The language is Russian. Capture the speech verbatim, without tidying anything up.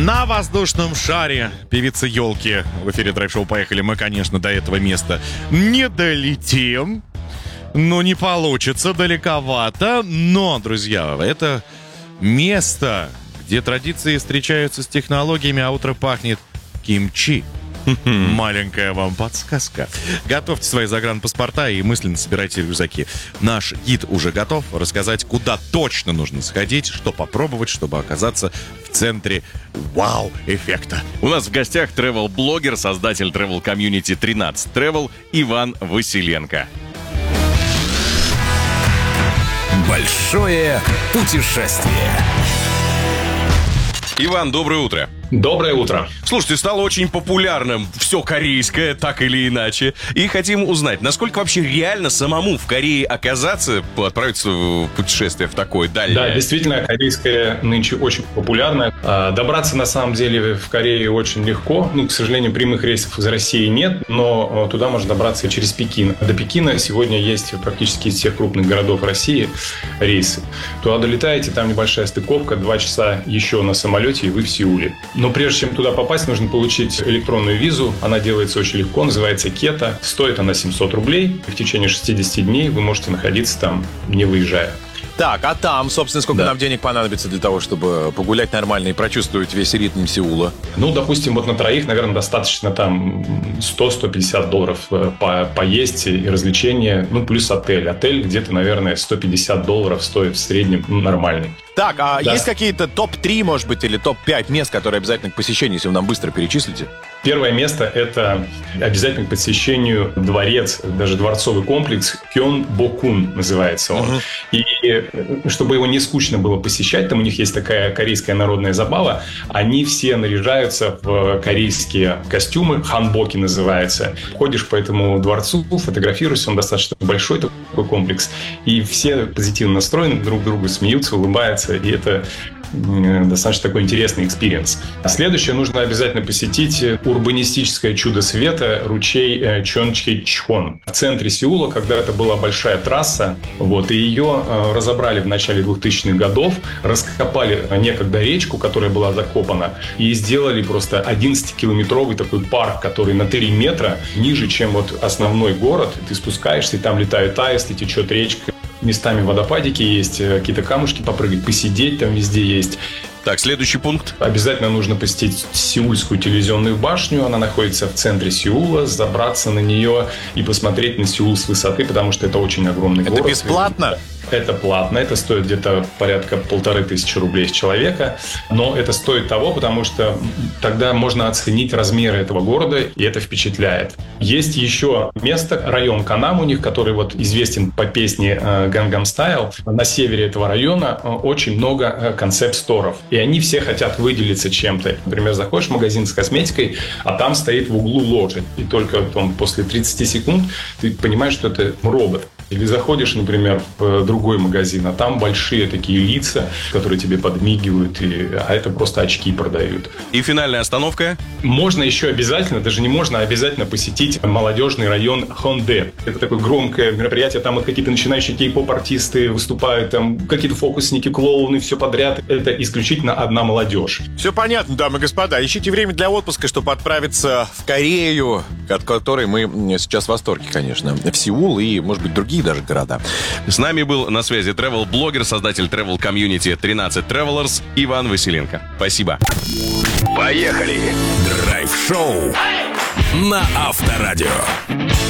На воздушном шаре певица Ёлки в эфире драйв-шоу «Поехали». Мы, конечно, до этого места не долетим. Ну, не получится, далековато. Но, друзья, это место, где традиции встречаются с технологиями, а утро пахнет кимчи. Маленькая вам подсказка. Готовьте свои загранпаспорта и мысленно собирайте рюкзаки. Наш гид уже готов рассказать, куда точно нужно сходить, что попробовать, чтобы оказаться в центре вау-эффекта. У нас в гостях travel-блогер, создатель travel-комьюнити тринадцать Travel Иван Василенко. Большое путешествие. Иван, доброе утро. Доброе утро. Слушайте, стало очень популярным все корейское, так или иначе. И хотим узнать, насколько вообще реально самому в Корее оказаться, отправиться в путешествие в такое дальнее. Да, действительно, корейское нынче очень популярно. Добраться, на самом деле, в Корею очень легко. Ну, к сожалению, прямых рейсов из России нет, но туда можно добраться и через Пекин. До Пекина сегодня есть практически из всех крупных городов России рейсы. Туда долетаете, там небольшая стыковка, два часа еще на самолете, и вы в Сеуле. Но прежде чем туда попасть, нужно получить электронную визу. Она делается очень легко, называется Кета. Стоит она семьсот рублей. В течение шестьдесят дней вы можете находиться там, не выезжая. Так, а там, собственно, сколько Да. нам денег понадобится для того, чтобы погулять нормально и прочувствовать весь ритм Сеула? Ну, допустим, вот на троих, наверное, достаточно там сто - сто пятьдесят долларов по поесть и развлечения. Ну, плюс отель. Отель где-то, наверное, сто пятьдесят долларов стоит в среднем, ну, нормальный. Так, а Да. есть какие-то топ три, может быть, или топ пять мест, которые обязательно к посещению, если вы нам быстро перечислите? Первое место – это обязательно к посещению дворец, даже дворцовый комплекс Кёнбокун называется он. Мгм. И чтобы его не скучно было посещать, там у них есть такая корейская народная забава, они все наряжаются в корейские костюмы, ханбоки называется. Ходишь по этому дворцу, фотографируешься, он достаточно большой такой комплекс, и все позитивно настроены, друг другу смеются, улыбаются, и это достаточно такой интересный экспириенс. А следующее, нужно обязательно посетить урбанистическое чудо света, ручей Чончхейчхон. В центре Сеула когда-то была большая трасса, вот, и ее разобрали в начале двухтысячных годов, раскопали некогда речку, которая была закопана, и сделали просто одиннадцатикилометровый такой парк, который на три метра ниже, чем вот основной город. Ты спускаешься, и там летают аисты, течет речка. Местами водопадики есть, какие-то камушки попрыгать, посидеть там везде есть. Так, следующий пункт. Обязательно нужно посетить Сеульскую телевизионную башню. Она находится в центре Сеула. Забраться на нее и посмотреть на Сеул с высоты, потому что это очень огромный Это город. бесплатно? Это платно. Это стоит где-то порядка полторы тысячи рублей с человека. Но это стоит того, потому что тогда можно оценить размеры этого города, и это впечатляет. Есть еще место, район Канам у них, который вот известен по песне Gangnam Style. На севере этого района очень много концепт-сторов. И они все хотят выделиться чем-то. Например, заходишь в магазин с косметикой, а там стоит в углу лошадь. И только там, после тридцати секунд ты понимаешь, что это робот. Или заходишь, например, в другой магазин, а там большие такие лица, которые тебе подмигивают, и, а это просто очки продают. И финальная остановка. Можно еще обязательно, даже не можно, а обязательно посетить молодежный район Хонде. Это такое громкое мероприятие, там вот какие-то начинающие кей-поп-артисты выступают, там какие-то фокусники, клоуны, все подряд. Это исключительно одна молодежь. Все понятно, дамы и господа. Ищите время для отпуска, чтобы отправиться в Корею, от которой мы сейчас в восторге, конечно. В Сеул и, может быть, другие даже города. С нами был на связи travel-блогер, создатель travel-комьюнити тринадцать Travelers Иван Василенко. Спасибо. Поехали! Драйв-шоу на Авторадио.